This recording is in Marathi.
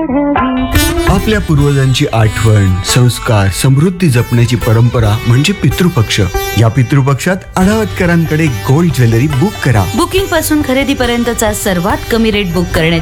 आपल्या पूर्वजांची आठवण, संस्कार, समृद्धी जपण्याची परंपरा म्हणजे पितृपक्ष. या पितृपक्षात अडावतकरांकडे गोल्ड ज्वेलरी बुक करा. बुकिंग पासून खरेदीपर्यंतचा सर्वात कमी रेट बुक करण्याची